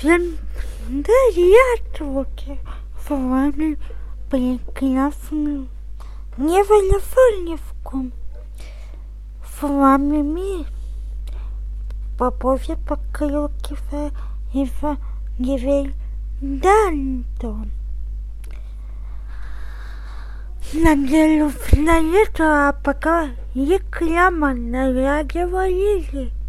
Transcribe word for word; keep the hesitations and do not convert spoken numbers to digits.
Всем приветствуйте, с вами прекрасный Невелефоневком. С вами ми, Поповья Покрылкива Ива Невель Дантон. Надеюсь, на это, а пока реклама на радио Лизи.